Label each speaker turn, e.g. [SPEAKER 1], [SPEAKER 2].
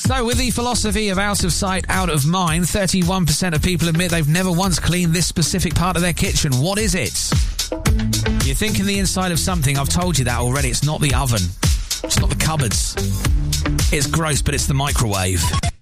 [SPEAKER 1] So, with the philosophy of out of sight, out of mind, 31% of people admit they've never once cleaned this specific part of their kitchen. What is it? You're thinking the inside of something. I've told you that already. It's not the oven. It's not the cupboards. It's gross, but it's the microwave.